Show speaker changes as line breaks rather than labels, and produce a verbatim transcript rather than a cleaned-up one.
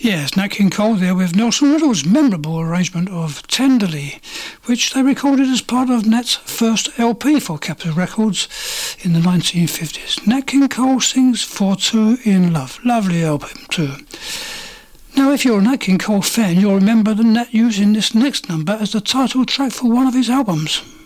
Yes, Nat King Cole there with Nelson Riddle's memorable arrangement of Tenderly, which they recorded as part of Nat's first L P for Capitol Records in the nineteen fifties. Nat King Cole sings For Two in Love. Lovely album too. Now, if you're a Nat King Cole fan, you'll remember the Nat using this next number as the title track for one of his albums.